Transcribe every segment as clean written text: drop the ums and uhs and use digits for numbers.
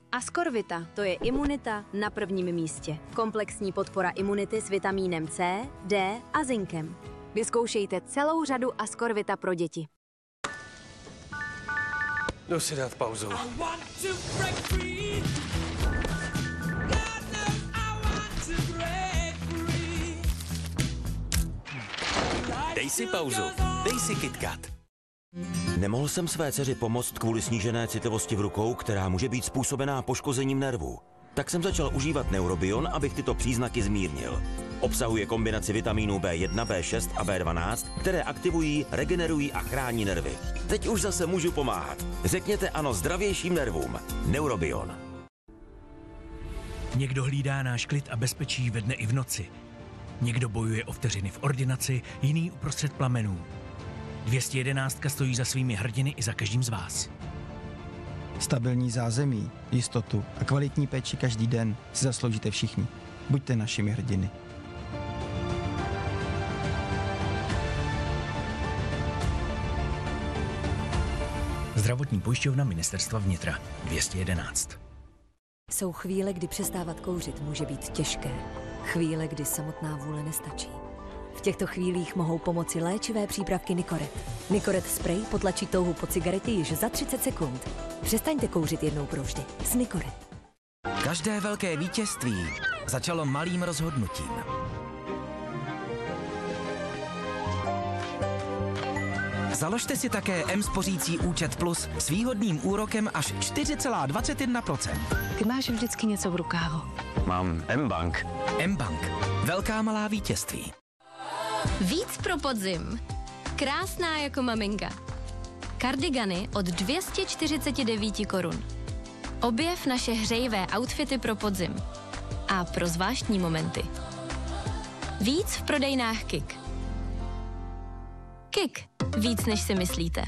Ascorvita, to je imunita na prvním místě. Komplexní podpora imunity s vitamínem C, D a zinkem. Vyzkoušejte celou řadu Ascorvita pro děti. Jdu si dát pauzu. Dej si pauzu. Dej si KitKat. Nemohl jsem své dceři pomoct kvůli snížené citlivosti v rukou, která může být způsobená poškozením nervů. Tak jsem začal užívat Neurobion, abych tyto příznaky zmírnil. Obsahuje kombinaci vitamínů B1, B6 a B12, které aktivují, regenerují a chrání nervy. Teď už zase můžu pomáhat. Řekněte ano zdravějším nervům. Neurobion. Někdo hlídá náš klid a bezpečí ve dne i v noci. Někdo bojuje o vteřiny v ordinaci, jiný uprostřed plamenů. 211 stojí za svými hrdiny i za každým z vás. Stabilní zázemí, jistotu a kvalitní péči každý den si zasloužíte všichni. Buďte našimi hrdiny. Zdravotní pojišťovna Ministerstva vnitra 211. Jsou chvíle, kdy přestávat kouřit může být těžké. Chvíle, kdy samotná vůle nestačí. V těchto chvílích mohou pomoci léčivé přípravky Nicoret. Nicoret spray potlačí touhu po cigarety již za 30 sekund. Přestaňte kouřit jednou provždy s Nicoret. Každé velké vítězství začalo malým rozhodnutím. Založte si také M-spořící účet Plus s výhodným úrokem až 4,21%. Ty máš vždycky něco v rukávu. Mám M-Bank. M-Bank. Velká malá vítězství. Víc pro podzim. Krásná jako maminka. Kardigany od 249 korun. Objev naše hřejivé outfity pro podzim. A pro zvláštní momenty. Víc v prodejnách KIK. KIK. Víc, než si myslíte.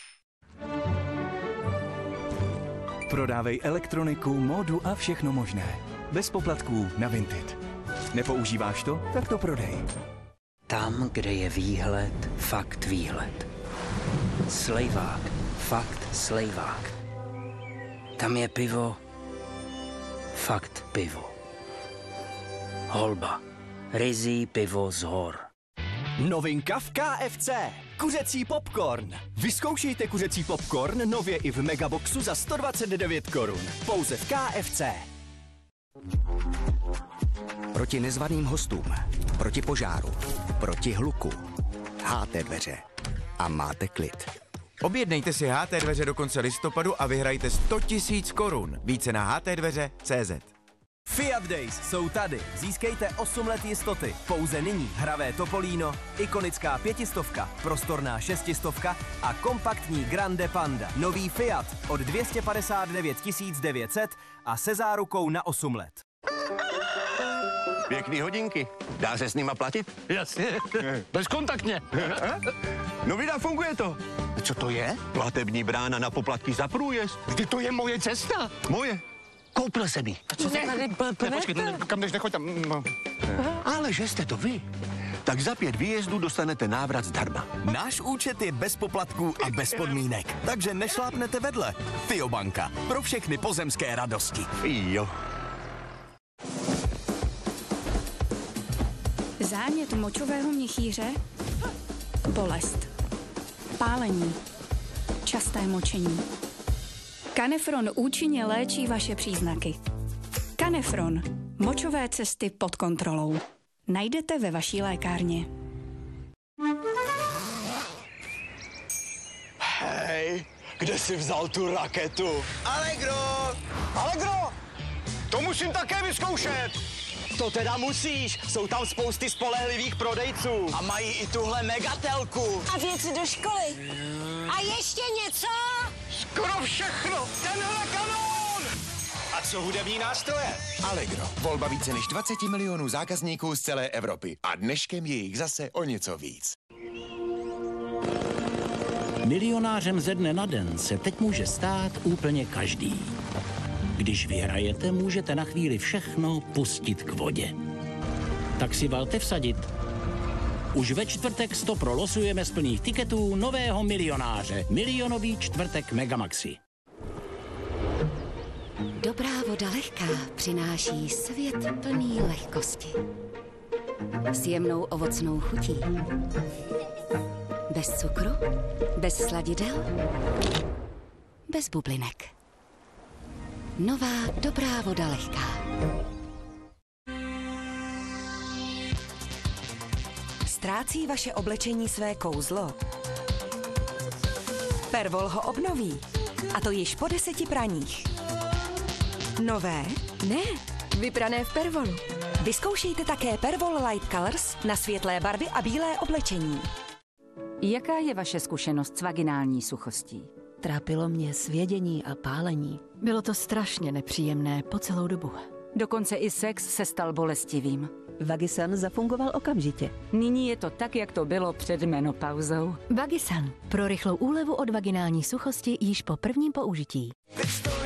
Prodávej elektroniku, módu a všechno možné. Bez poplatků na Vinted. Nepoužíváš to? Tak to prodej. Tam, kde je výhled, fakt výhled. Slejvák, fakt slejvák. Tam je pivo, fakt pivo. Holba, ryzí pivo z hor. Novinka v KFC. Kuřecí popcorn. Vyzkoušejte kuřecí popcorn nově i v Megaboxu za 129 korun. Pouze v KFC. Proti nezvaným hostům, proti požáru, proti hluku. HT dveře. A máte klid. Objednejte si HT dveře do konce listopadu a vyhrajte 100 000 korun. Více na htdveře.cz. Fiat Days jsou tady. Získejte 8 let jistoty. Pouze nyní hravé Topolino, ikonická 500, prostorná 600 a kompaktní Grande Panda. Nový Fiat od 259 900 a se zárukou na 8 let. Pěkný hodinky. Dá se s nima platit? Jasně. Bezkontaktně. No vida, funguje to. Co to je? Platební brána na poplatky za průjezd. Vždyť to je moje cesta. Moje. Koupil jsem ji. Co se tady Počkej, kam jdeš, nechoď tam. Ale že jste to vy, tak za 5 výjezdů dostanete návrat zdarma. Náš účet je bez poplatků a bez podmínek, takže nešlápnete vedle. Fiobanka. Pro všechny pozemské radosti. Jo. Zánět močového měchýře, bolest, pálení, časté močení. Canefron účinně léčí vaše příznaky. Canefron. Močové cesty pod kontrolou. Najdete ve vaší lékárně. Hej, kde jsi vzal tu raketu? Allegro! Allegro! To musím také vyzkoušet! To teda musíš, jsou tam spousty spolehlivých prodejců. A mají i tuhle megatelku. A věci do školy. A ještě něco? Skoro všechno, tenhle kanón! A co hudební nástroje? Allegro. Volba více než 20 milionů zákazníků z celé Evropy. A dneškem je jich zase o něco víc. Milionářem ze dne na den se teď může stát úplně každý. Když vyhrajete, můžete na chvíli všechno pustit k vodě. Tak si valte vsadit. Už ve čtvrtek 100 losujeme z plných tiketů nového milionáře. Milionový čtvrtek Megamaxi. dobrá voda lehká přináší svět plný lehkosti. S jemnou ovocnou chutí. Bez cukru, bez sladidel, bez bublinek. Nová dobrá voda lehká. Ztrácí vaše oblečení své kouzlo? Pervol ho obnoví. A to již po 10 praních. Nové? Ne, vyprané v Pervolu. Vyzkoušejte také Pervol Light Colors na světlé barvy a bílé oblečení. Jaká je vaše zkušenost s vaginální suchostí? Trápilo mě svědění a pálení. Bylo to strašně nepříjemné po celou dobu. Dokonce i sex se stal bolestivým. Vagisan zafungoval okamžitě. Nyní je to tak, jak to bylo před menopauzou. Vagisan. Pro rychlou úlevu od vaginální suchosti již po prvním použití.